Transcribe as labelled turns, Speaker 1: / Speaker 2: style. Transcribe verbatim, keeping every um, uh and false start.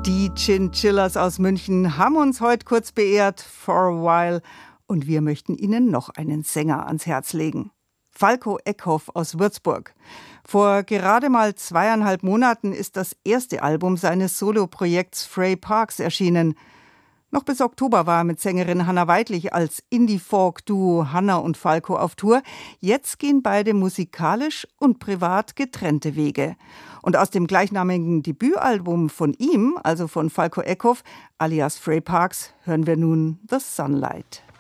Speaker 1: Die Chinchillas aus München haben uns heute kurz beehrt, for a while. Und wir möchten Ihnen noch einen Sänger ans Herz legen. Falco Eckhoff aus Würzburg. Vor gerade mal zweieinhalb Monaten ist das erste Album seines Soloprojekts Frey Parks erschienen. Noch bis Oktober war er mit Sängerin Hannah Weidlich als Indie-Folk-Duo Hannah und Falco auf Tour. Jetzt gehen beide musikalisch und privat getrennte Wege. Und aus dem gleichnamigen Debütalbum von ihm, also von Falco Eckhoff, alias Frey Parks, hören wir nun The Sunlight.